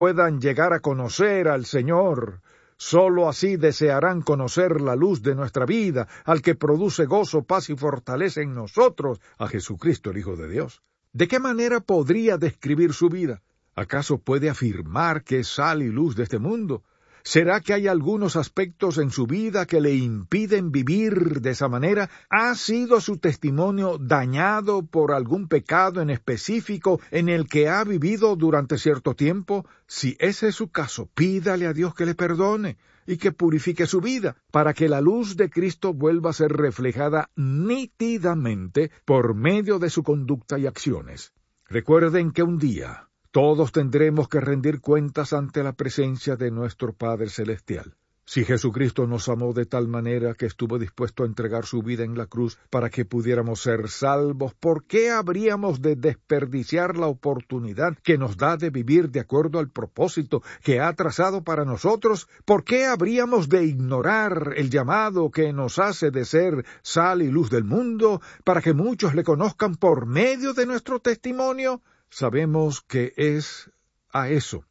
puedan llegar a conocer al Señor. Sólo así desearán conocer la luz de nuestra vida, al que produce gozo, paz y fortaleza en nosotros, a Jesucristo el Hijo de Dios. ¿De qué manera podría describir su vida? ¿Acaso puede afirmar que es sal y luz de este mundo? ¿Será que hay algunos aspectos en su vida que le impiden vivir de esa manera? ¿Ha sido su testimonio dañado por algún pecado en específico en el que ha vivido durante cierto tiempo? Si ese es su caso, pídale a Dios que le perdone y que purifique su vida, para que la luz de Cristo vuelva a ser reflejada nítidamente por medio de su conducta y acciones. Recuerden que un día todos tendremos que rendir cuentas ante la presencia de nuestro Padre Celestial. Si Jesucristo nos amó de tal manera que estuvo dispuesto a entregar su vida en la cruz para que pudiéramos ser salvos, ¿por qué habríamos de desperdiciar la oportunidad que nos da de vivir de acuerdo al propósito que ha trazado para nosotros? ¿Por qué habríamos de ignorar el llamado que nos hace de ser sal y luz del mundo para que muchos le conozcan por medio de nuestro testimonio? Sabemos que es a eso,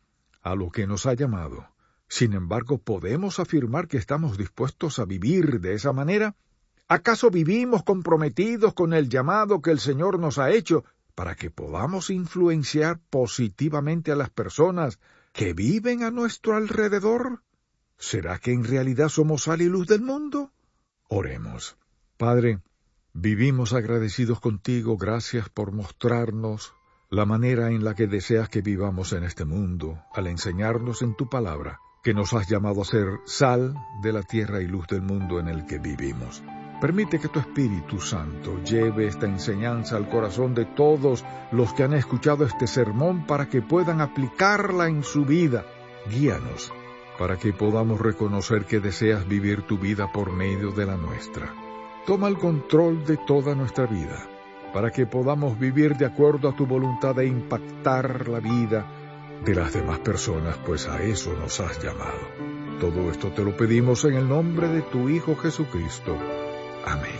a lo que nos ha llamado. Sin embargo, ¿podemos afirmar que estamos dispuestos a vivir de esa manera? ¿Acaso vivimos comprometidos con el llamado que el Señor nos ha hecho para que podamos influenciar positivamente a las personas que viven a nuestro alrededor? ¿Será que en realidad somos sal y luz del mundo? Oremos. Padre, vivimos agradecidos contigo. Gracias por mostrarnos la manera en la que deseas que vivamos en este mundo, al enseñarnos en tu palabra que nos has llamado a ser sal de la tierra y luz del mundo en el que vivimos. Permite que tu Espíritu Santo lleve esta enseñanza al corazón de todos los que han escuchado este sermón para que puedan aplicarla en su vida. Guíanos para que podamos reconocer que deseas vivir tu vida por medio de la nuestra. Toma el control de toda nuestra vida, para que podamos vivir de acuerdo a tu voluntad e impactar la vida de las demás personas, pues a eso nos has llamado. Todo esto te lo pedimos en el nombre de tu Hijo Jesucristo. Amén.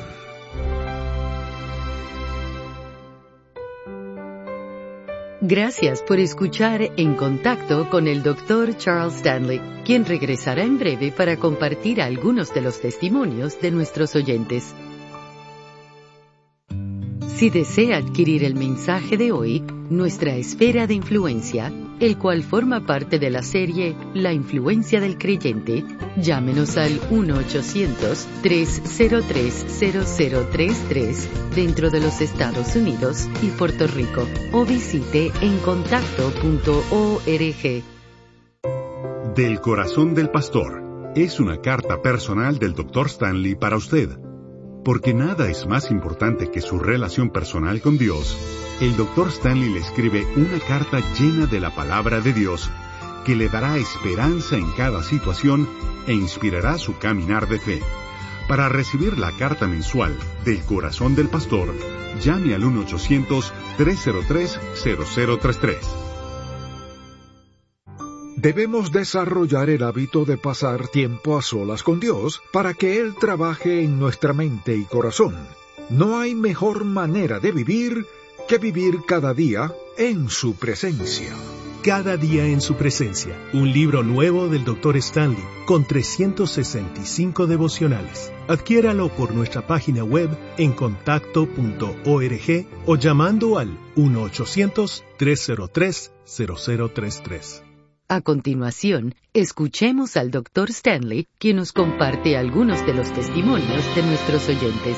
Gracias por escuchar En Contacto con el Dr. Charles Stanley, quien regresará en breve para compartir algunos de los testimonios de nuestros oyentes. Si desea adquirir el mensaje de hoy, Nuestra Esfera de Influencia, el cual forma parte de la serie La Influencia del Creyente, llámenos al 1-800-303-0033 dentro de los Estados Unidos y Puerto Rico, o visite encontacto.org. Del Corazón del Pastor es una carta personal del Dr. Stanley para usted. Porque nada es más importante que su relación personal con Dios, el Dr. Stanley le escribe una carta llena de la palabra de Dios que le dará esperanza en cada situación e inspirará su caminar de fe. Para recibir la carta mensual del Corazón del Pastor, llame al 1-800-303-0033. Debemos desarrollar el hábito de pasar tiempo a solas con Dios para que Él trabaje en nuestra mente y corazón. No hay mejor manera de vivir que vivir cada día en su presencia. Cada día en su presencia, un libro nuevo del Dr. Stanley, con 365 devocionales. Adquiéralo por nuestra página web encontacto.org o llamando al 1-800-303-0033. A continuación, escuchemos al Dr. Stanley, quien nos comparte algunos de los testimonios de nuestros oyentes.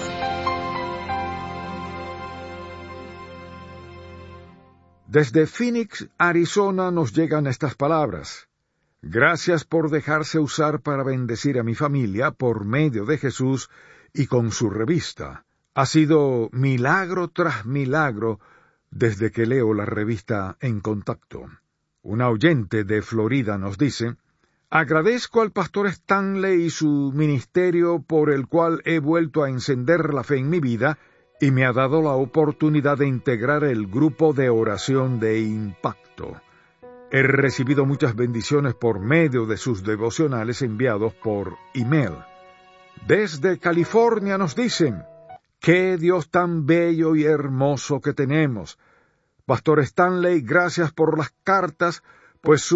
Desde Phoenix, Arizona, nos llegan estas palabras. Gracias por dejarse usar para bendecir a mi familia por medio de Jesús y con su revista. Ha sido milagro tras milagro desde que leo la revista En Contacto. Una oyente de Florida nos dice: agradezco al pastor Stanley y su ministerio por el cual he vuelto a encender la fe en mi vida y me ha dado la oportunidad de integrar el grupo de oración de impacto. He recibido muchas bendiciones por medio de sus devocionales enviados por email. Desde California nos dicen: ¡qué Dios tan bello y hermoso que tenemos! Pastor Stanley, gracias por las cartas, pues